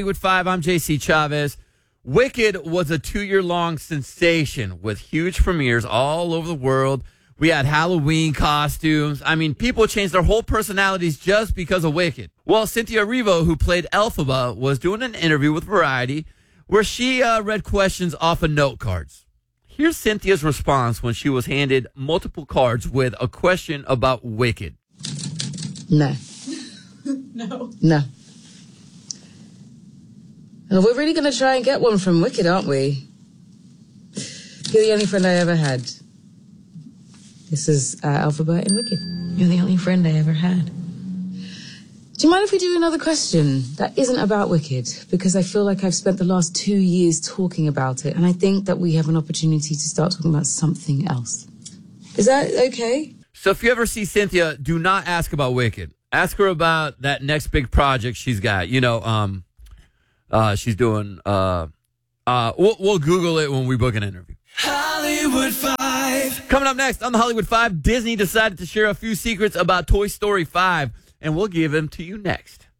Hollywood 5, I'm JC Chavez. Wicked was a 2-year-long sensation with huge premieres all over the world. We had Halloween costumes. I mean, people changed their whole personalities just because of Wicked. Well, Cynthia Erivo, who played Elphaba, was doing an interview with Variety where she read questions off of note cards. Here's Cynthia's response when she was handed multiple cards with a question about Wicked. No. No. And we're really going to try and get one from Wicked, aren't we? You're the only friend I ever had. This is Elphaba in Wicked. You're the only friend I ever had. Do you mind if we do another question that isn't about Wicked? Because I feel like I've spent the last 2 years talking about it, and I think that we have an opportunity to start talking about something else. Is that okay? So if you ever see Cynthia, do not ask about Wicked. Ask her about that next big project she's got. You know, she's doing, we'll Google it when we book an interview. Hollywood 5. Coming up next on the Hollywood 5, Disney decided to share a few secrets about Toy Story 5, and we'll give them to you next.